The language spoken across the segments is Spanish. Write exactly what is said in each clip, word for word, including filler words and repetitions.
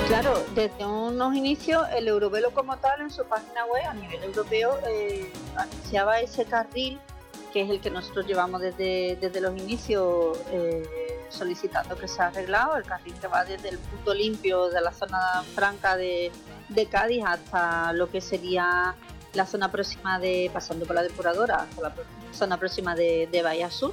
Claro, desde unos inicios el Eurovelo como tal en su página web a nivel europeo eh, anunciaba ese carril que es el que nosotros llevamos desde, desde los inicios eh, solicitando que sea arreglado, el carril que va desde el punto limpio de la zona franca de, de Cádiz hasta lo que sería la zona próxima de, pasando por la depuradora, hasta la zona próxima de, de Bahía Sur.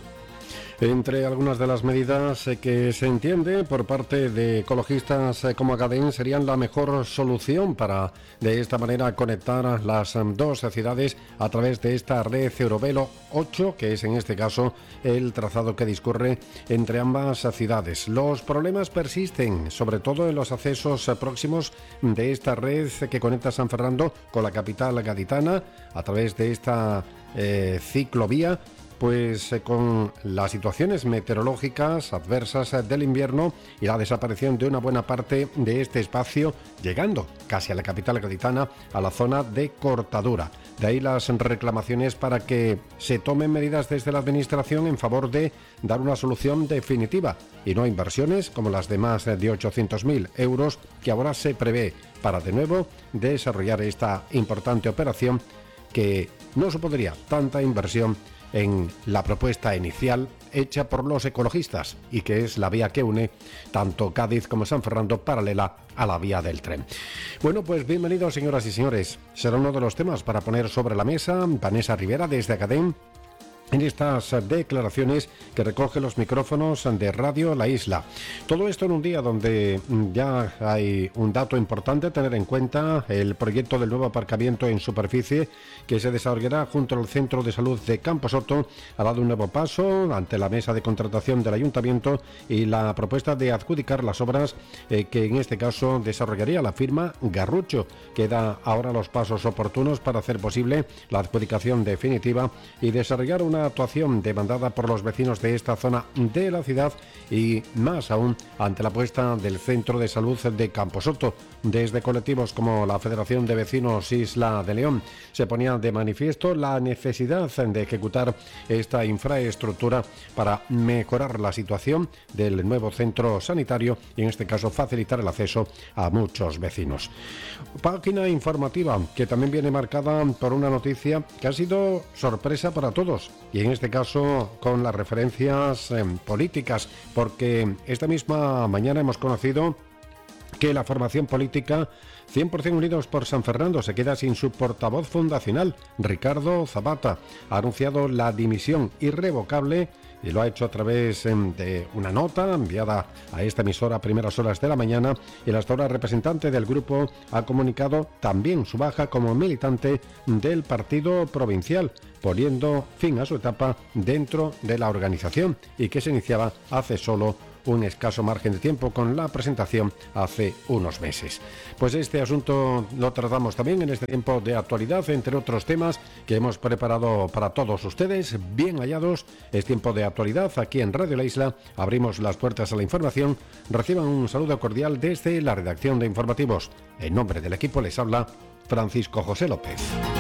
Entre algunas de las medidas que se entiende por parte de ecologistas como Academ serían la mejor solución para de esta manera conectar las dos ciudades a través de esta red Eurovelo ocho, que es en este caso el trazado que discurre entre ambas ciudades. Los problemas persisten, sobre todo en los accesos próximos de esta red que conecta San Fernando con la capital gaditana a través de esta eh, ciclovía. Pues eh, con las situaciones meteorológicas adversas eh, del invierno y la desaparición de una buena parte de este espacio, llegando casi a la capital gaditana, a la zona de cortadura. De ahí las reclamaciones para que se tomen medidas desde la Administración en favor de dar una solución definitiva y no inversiones como las de más de ochocientos mil euros que ahora se prevé para de nuevo desarrollar esta importante operación que no supondría tanta inversión en la propuesta inicial hecha por los ecologistas y que es la vía que une tanto Cádiz como San Fernando, paralela a la vía del tren. Bueno, pues bienvenidos, señoras y señores. Será uno de los temas para poner sobre la mesa Vanessa Rivera desde Academ en estas declaraciones que recoge los micrófonos de Radio La Isla. Todo esto en un día donde ya hay un dato importante a tener en cuenta: el proyecto del nuevo aparcamiento en superficie que se desarrollará junto al Centro de Salud de Camposoto ha dado un nuevo paso ante la mesa de contratación del Ayuntamiento y la propuesta de adjudicar las obras eh, que en este caso desarrollaría la firma Garrucho, que da ahora los pasos oportunos para hacer posible la adjudicación definitiva y desarrollar una actuación demandada por los vecinos de esta zona de la ciudad y más aún ante la apuesta del Centro de Salud de Camposoto. Desde colectivos como la Federación de Vecinos Isla de León se ponía de manifiesto la necesidad de ejecutar esta infraestructura para mejorar la situación del nuevo centro sanitario y en este caso facilitar el acceso a muchos vecinos. Página informativa que también viene marcada por una noticia que ha sido sorpresa para todos y en este caso con las referencias eh, políticas, porque esta misma mañana hemos conocido que la formación política cien por ciento Unidos por San Fernando se queda sin su portavoz fundacional. Ricardo Zapata ha anunciado la dimisión irrevocable y lo ha hecho a través de una nota enviada a esta emisora a primeras horas de la mañana, y el hasta ahora representante del grupo ha comunicado también su baja como militante del partido provincial, poniendo fin a su etapa dentro de la organización y que se iniciaba hace solo un escaso margen de tiempo con la presentación hace unos meses. Pues este asunto lo tratamos también en este tiempo de actualidad, entre otros temas que hemos preparado para todos ustedes, bien hallados. Es tiempo de actualidad aquí en Radio La Isla. Abrimos las puertas a la información. Reciban un saludo cordial desde la redacción de informativos. En nombre del equipo les habla Francisco José López.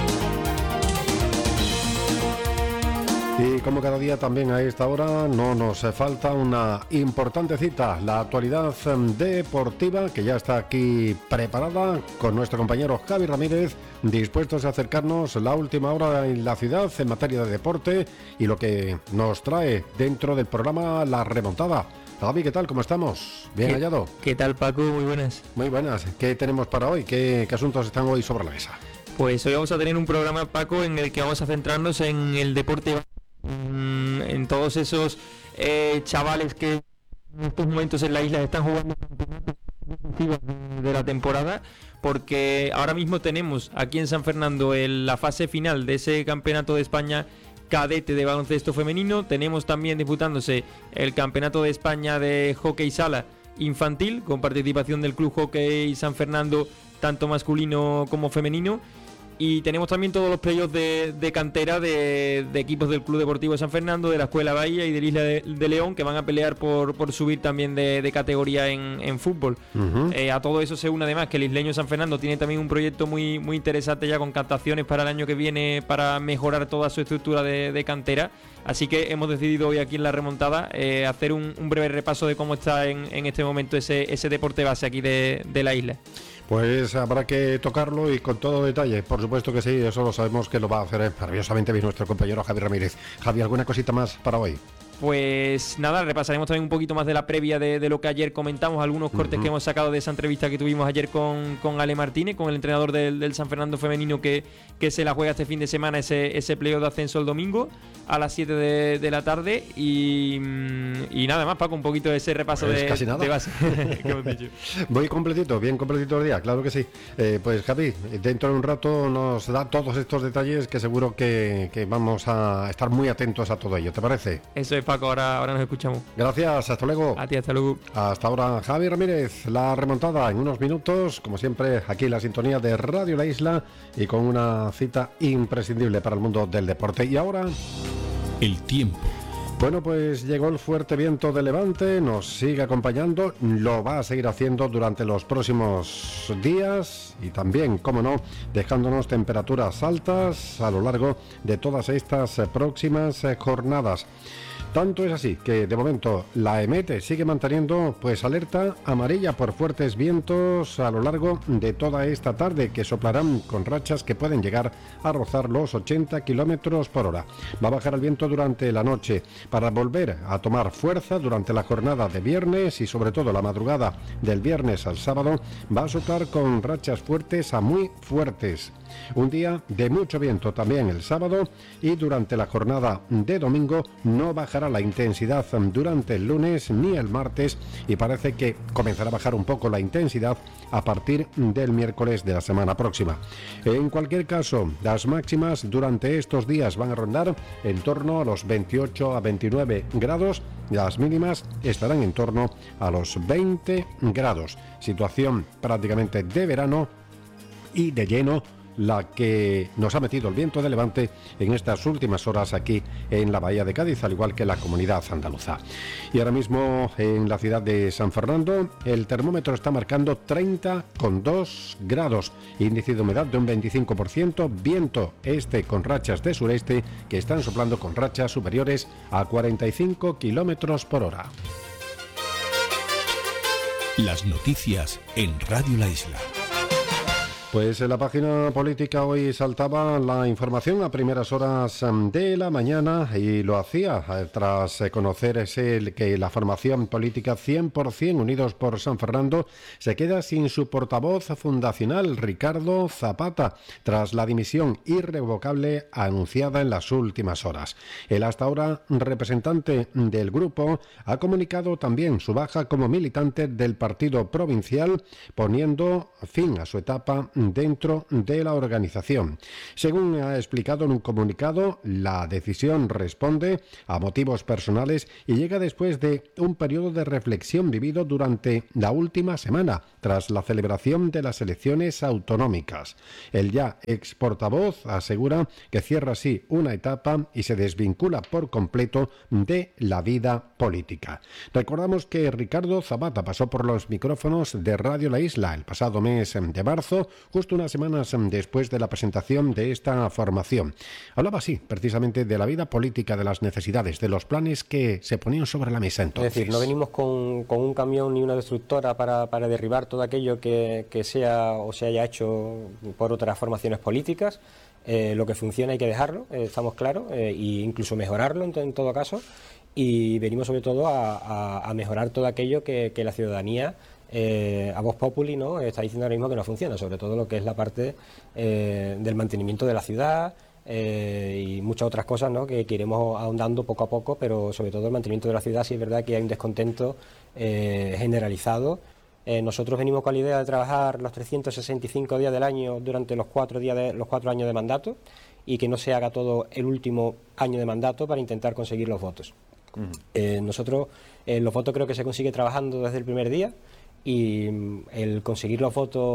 Y como cada día también a esta hora no nos falta una importante cita, la actualidad deportiva que ya está aquí preparada con nuestro compañero Javi Ramírez, dispuestos a acercarnos la última hora en la ciudad en materia de deporte y lo que nos trae dentro del programa La Remontada. Javi, ¿qué tal? ¿Cómo estamos? ¿Bien ¿Qué, hallado? ¿Qué tal, Paco? Muy buenas. Muy buenas. ¿Qué tenemos para hoy? ¿Qué, qué asuntos están hoy sobre la mesa? Pues hoy vamos a tener un programa, Paco, en el que vamos a centrarnos en el deporte, en todos esos eh, chavales que en estos momentos en la isla están jugando de la temporada, porque ahora mismo tenemos aquí en San Fernando el, la fase final de ese campeonato de España cadete de baloncesto femenino. Tenemos también disputándose el campeonato de España de hockey sala infantil con participación del Club Hockey San Fernando, tanto masculino como femenino. Y tenemos también todos los playoffs de, de cantera de, de equipos del Club Deportivo de San Fernando, de la Escuela Bahía y del Isla de, de León, que van a pelear por, por subir también de, de categoría en, en fútbol. Uh-huh. Eh, a todo eso se une además que el isleño San Fernando tiene también un proyecto muy, muy interesante ya con captaciones para el año que viene para mejorar toda su estructura de, de cantera. Así que hemos decidido hoy aquí en La Remontada eh, hacer un, un breve repaso de cómo está en, en este momento ese, ese deporte base aquí de, de la isla. Pues habrá que tocarlo y con todo detalle, por supuesto que sí, eso lo sabemos que lo va a hacer maravillosamente bien nuestro compañero Javi Ramírez. Javi, ¿alguna cosita más para hoy? Pues nada, repasaremos también un poquito más de la previa de, de lo que ayer comentamos, algunos cortes uh-huh. que hemos sacado de esa entrevista que tuvimos ayer con, con Ale Martínez, con el entrenador del, del San Fernando femenino que, que se la juega este fin de semana, ese, ese playoff de ascenso el domingo a las siete de, de la tarde y, y nada más, Paco, un poquito de ese repaso pues de, casi nada. de base que hemos dicho. Voy completito, bien completito el día, claro que sí. Eh, pues Javi, dentro de un rato nos da todos estos detalles que seguro que, que vamos a estar muy atentos a todo ello, ¿te parece? Eso es, Paco, ahora, ahora nos escuchamos. Gracias, hasta luego. A ti, hasta luego. Hasta ahora, Javi Ramírez, La Remontada en unos minutos, como siempre, aquí la sintonía de Radio La Isla y con una cita imprescindible para el mundo del deporte. Y ahora... El tiempo. Bueno, pues llegó el fuerte viento de levante, nos sigue acompañando, lo va a seguir haciendo durante los próximos días y también, como no, dejándonos temperaturas altas a lo largo de todas estas próximas jornadas. Tanto es así que de momento la EMET sigue manteniendo pues alerta amarilla por fuertes vientos a lo largo de toda esta tarde que soplarán con rachas que pueden llegar a rozar los ochenta kilómetros por hora. Va a bajar el viento durante la noche para volver a tomar fuerza durante la jornada de viernes y sobre todo la madrugada del viernes al sábado va a soplar con rachas fuertes a muy fuertes. Un día de mucho viento también el sábado y durante la jornada de domingo no bajará la intensidad durante el lunes ni el martes y parece que comenzará a bajar un poco la intensidad a partir del miércoles de la semana próxima. En cualquier caso, las máximas durante estos días van a rondar en torno a los veintiocho a veintinueve grados, las mínimas estarán en torno a los veinte grados. Situación prácticamente de verano y de lleno la que nos ha metido el viento de levante en estas últimas horas aquí en la Bahía de Cádiz, al igual que la comunidad andaluza. Y ahora mismo en la ciudad de San Fernando el termómetro está marcando treinta coma dos grados, índice de humedad de un veinticinco por ciento, viento este con rachas de sureste que están soplando con rachas superiores a cuarenta y cinco kilómetros por hora. Las noticias en Radio La Isla. Pues en la página política hoy saltaba la información a primeras horas de la mañana y lo hacía tras conocer ese, que la formación política cien por ciento Unidos por San Fernando se queda sin su portavoz fundacional, Ricardo Zapata, tras la dimisión irrevocable anunciada en las últimas horas. El hasta ahora representante del grupo ha comunicado también su baja como militante del partido provincial, poniendo fin a su etapa dentro de la organización. Según ha explicado en un comunicado, la decisión responde a motivos personales y llega después de un periodo de reflexión vivido durante la última semana, tras la celebración de las elecciones autonómicas. El ya ex portavoz asegura que cierra así una etapa y se desvincula por completo de la vida política. Recordamos que Ricardo Zapata pasó por los micrófonos de Radio La Isla el pasado mes de marzo, justo unas semanas después de la presentación de esta formación. Hablaba así, precisamente, de la vida política, de las necesidades, de los planes que se ponían sobre la mesa entonces. Es decir, no venimos con, con un camión ni una destructora para, para derribar todo aquello que, que sea o se haya hecho por otras formaciones políticas. Eh, lo que funciona hay que dejarlo, eh, estamos claros, eh, e incluso mejorarlo en, en todo caso. Y venimos sobre todo a, a, a mejorar todo aquello que, que la ciudadanía Eh, a voz populi, ¿no?, está diciendo ahora mismo que no funciona, sobre todo lo que es la parte eh, del mantenimiento de la ciudad eh, y muchas otras cosas, ¿no?, que, que iremos ahondando poco a poco, pero sobre todo el mantenimiento de la ciudad. Sí es verdad que hay un descontento eh, generalizado. Eh, nosotros venimos con la idea de trabajar los trescientos sesenta y cinco días del año durante los cuatro días de, los cuatro años de mandato y que no se haga todo el último año de mandato para intentar conseguir los votos. Uh-huh. eh, nosotros eh, los votos creo que se consigue trabajando desde el primer día. Y el conseguir los votos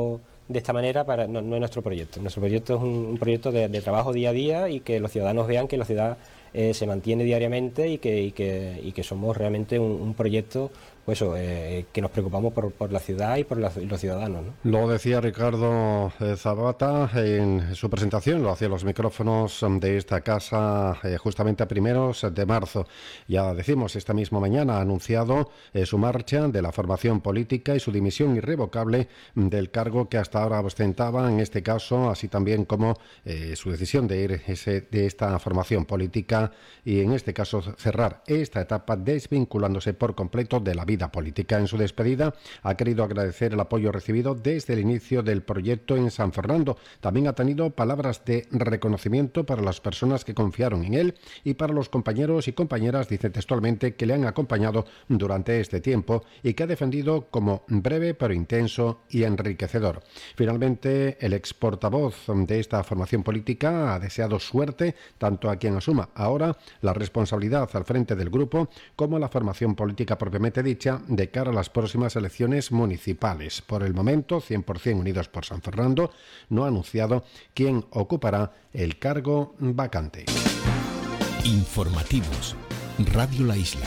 de esta manera para, no, no es nuestro proyecto. Nuestro proyecto es un, un proyecto de, de trabajo día a día y que los ciudadanos vean que la ciudad eh, se mantiene diariamente y que, y que, y que somos realmente un, un proyecto pues eso, eh, que nos preocupamos por, por la ciudad y por la, los ciudadanos, ¿no? Lo decía Ricardo eh, Zabata en su presentación, lo hacía los micrófonos de esta casa eh, justamente a primeros de marzo. Ya decimos, esta misma mañana ha anunciado eh, su marcha de la formación política y su dimisión irrevocable del cargo que hasta ahora ostentaba, en este caso, así también como eh, su decisión de ir ese, de esta formación política y en este caso cerrar esta etapa desvinculándose por completo de la vida política. En su despedida ha querido agradecer el apoyo recibido desde el inicio del proyecto en San Fernando. También ha tenido palabras de reconocimiento para las personas que confiaron en él y para los compañeros y compañeras, dice textualmente, que le han acompañado durante este tiempo y que ha defendido como breve pero intenso y enriquecedor. Finalmente, el ex portavoz de esta formación política ha deseado suerte tanto a quien asuma ahora la responsabilidad al frente del grupo como a la formación política propiamente dicha de cara a las próximas elecciones municipales. Por el momento, cien por ciento Unidos por San Fernando no ha anunciado quién ocupará el cargo vacante. Informativos. Radio La Isla.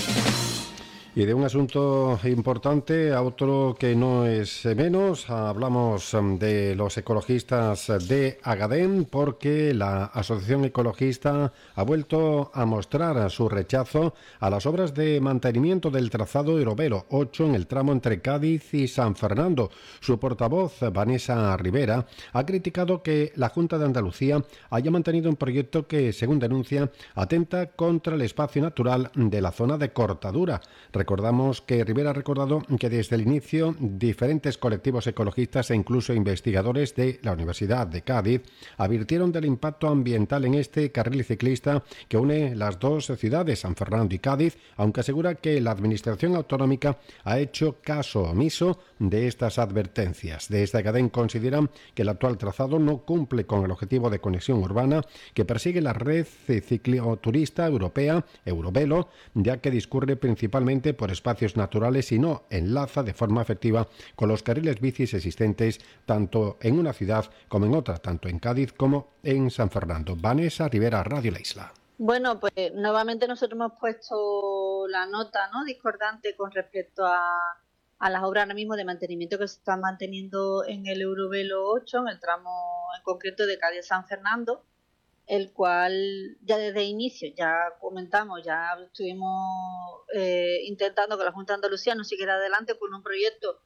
Y de un asunto importante a otro que no es menos, hablamos de los ecologistas de Agadén, porque la Asociación Ecologista ha vuelto a mostrar su rechazo a las obras de mantenimiento del trazado Eurovelo ocho en el tramo entre Cádiz y San Fernando. Su portavoz, Vanessa Rivera, ha criticado que la Junta de Andalucía haya mantenido un proyecto que, según denuncia, atenta contra el espacio natural de la zona de Cortadura. Recordamos que Rivera ha recordado que desde el inicio diferentes colectivos ecologistas e incluso investigadores de la Universidad de Cádiz advirtieron del impacto ambiental en este carril ciclista que une las dos ciudades, San Fernando y Cádiz, aunque asegura que la Administración autonómica ha hecho caso omiso de estas advertencias. Desde Agadén consideran que el actual trazado no cumple con el objetivo de conexión urbana que persigue la red cicloturista europea, Eurovelo, ya que discurre principalmente por espacios naturales y no enlaza de forma efectiva con los carriles bicis existentes tanto en una ciudad como en otra, tanto en Cádiz como en San Fernando. Vanessa Rivera, Radio La Isla. Bueno, pues nuevamente nosotros hemos puesto la nota, ¿no?, discordante con respecto a, a las obras ahora mismo de mantenimiento que se están manteniendo en el Eurovelo ocho, en el tramo en concreto de Cádiz a San Fernando, el cual ya desde el inicio, ya comentamos, ya estuvimos eh, intentando que la Junta de Andalucía no siguiera adelante con un proyecto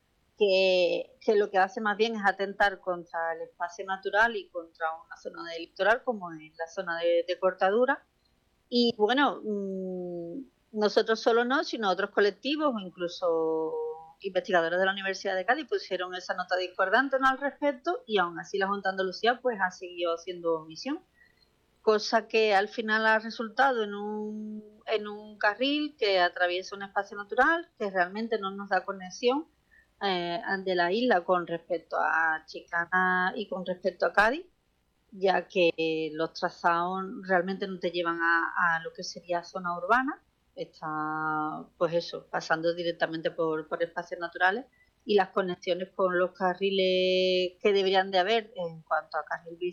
que, que lo que hace más bien es atentar contra el espacio natural y contra una zona de litoral como es la zona de, de Cortadura. Y bueno, mmm, nosotros solo no, sino otros colectivos o incluso investigadores de la Universidad de Cádiz pusieron esa nota discordante, ¿no?, al respecto, y aún así la Junta de Andalucía pues ha seguido haciendo omisión. Cosa que al final ha resultado en un, en un carril que atraviesa un espacio natural que realmente no nos da conexión eh, de la isla con respecto a Chiclana y con respecto a Cádiz, ya que los trazados realmente no te llevan a, a lo que sería zona urbana, está pues eso, pasando directamente por, por espacios naturales, y las conexiones con los carriles que deberían de haber en cuanto a carril